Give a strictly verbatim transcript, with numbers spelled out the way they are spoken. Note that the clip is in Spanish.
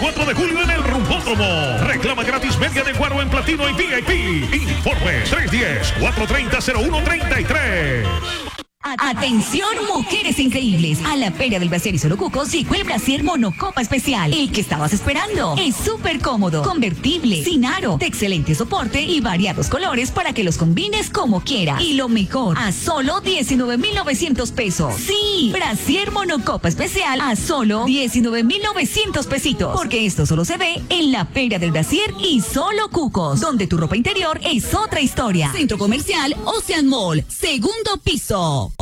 veinticuatro de julio en el Rumbódromo. Reclama gratis media de guaro en platino y V I P. Informe tres uno cero, cuatro tres cero, cero uno tres tres. Atención, mujeres increíbles. A la Feria del Brasier y Solo Cucos llegó el Brasier Monocopa Especial. El que estabas esperando. Es súper cómodo, convertible, sin aro, de excelente soporte y variados colores para que los combines como quieras. Y lo mejor, a solo diecinueve mil novecientos pesos. Sí, Brasier Monocopa Especial a solo diecinueve mil novecientos pesitos. Porque esto solo se ve en la Feria del Brasier y Solo Cucos, donde tu ropa interior es otra historia. Centro Comercial Ocean Mall, segundo piso.